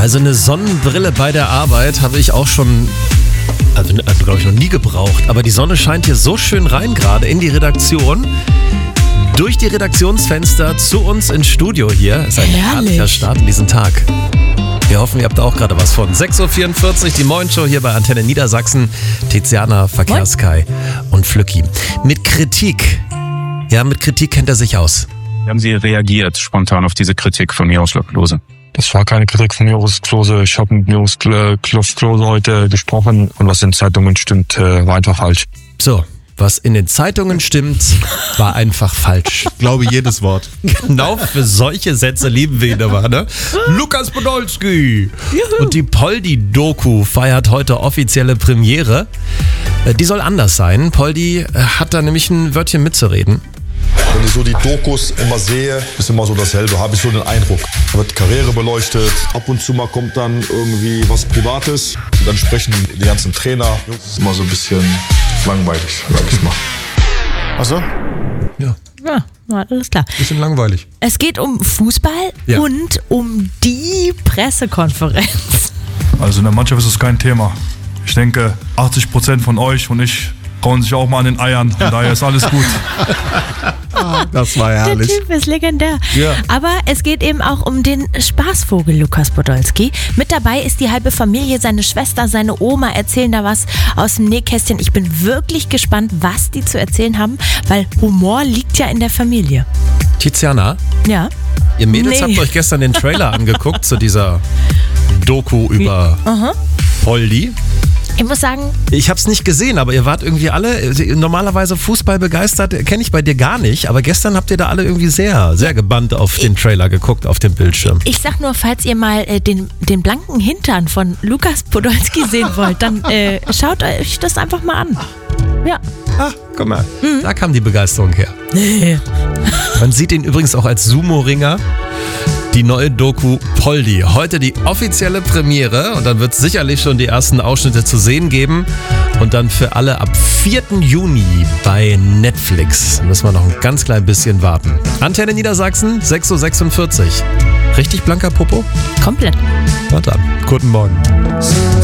Also eine Sonnenbrille bei der Arbeit habe ich auch schon, glaube ich, noch nie gebraucht. Aber die Sonne scheint hier so schön rein gerade in die Redaktion. Durch die Redaktionsfenster zu uns ins Studio hier. Ist ein herrlicher Start in diesen Tag. Wir hoffen, ihr habt da auch gerade was von. 6.44 Uhr, die Morgenshow hier bei Antenne Niedersachsen. Tiziana, Verkehrskai und Flücki. Mit Kritik kennt er sich aus. Wie haben Sie reagiert spontan auf diese Kritik von Miroslav Klose? Das war keine Kritik von Miroslav Klose. Ich habe mit Miroslav Klose heute gesprochen und was in Zeitungen stimmt, war einfach falsch. So, was in den Zeitungen stimmt, war einfach falsch. Ich glaube jedes Wort. Genau für solche Sätze lieben wir ihn aber, ne? Lukas Podolski. Juhu. Und die Poldi-Doku feiert heute offizielle Premiere. Die soll anders sein. Poldi hat da nämlich ein Wörtchen mitzureden. Wenn ich so die Dokus immer sehe, ist immer so dasselbe, habe ich so den Eindruck. Da wird Karriere beleuchtet, ab und zu mal kommt dann irgendwie was Privates. Dann sprechen die ganzen Trainer. Das ist immer so ein bisschen langweilig, sag ich mal. Ach so? Ja. Ja, alles klar. Bisschen langweilig. Es geht um Fußball und um die Pressekonferenz. Also in der Mannschaft ist es kein Thema. Ich denke, 80% von euch und ich kauen sich auch mal an den Eiern. Von daher ist alles gut. Das war herrlich. Der Typ ist legendär. Ja. Aber es geht eben auch um den Spaßvogel Lukas Podolski. Mit dabei ist die halbe Familie, seine Schwester, seine Oma erzählen da was aus dem Nähkästchen. Ich bin wirklich gespannt, was die zu erzählen haben, weil Humor liegt ja in der Familie. Tiziana, Ja. ihr Mädels habt euch gestern den Trailer angeguckt zu dieser Doku über Poldi. Ich muss sagen, Ich hab's nicht gesehen, aber ihr wart irgendwie alle normalerweise Fußball begeistert, kenne ich bei dir gar nicht, aber gestern habt ihr da alle irgendwie sehr, sehr gebannt auf den Trailer geguckt, auf dem Bildschirm. ich sag nur, falls ihr mal den blanken Hintern von Lukas Podolski sehen wollt, dann schaut euch das einfach mal an. Ja. Ah, guck mal, da kam die Begeisterung her. Man sieht ihn übrigens auch als Sumo-Ringer. Die neue Doku Poldi. Heute die offizielle Premiere und dann wird es sicherlich schon die ersten Ausschnitte zu sehen geben. Und dann für alle ab 4. Juni bei Netflix. Müssen wir noch ein ganz klein bisschen warten. Antenne Niedersachsen, 6.46 Uhr. Richtig blanker Popo? Komplett. Na dann, guten Morgen.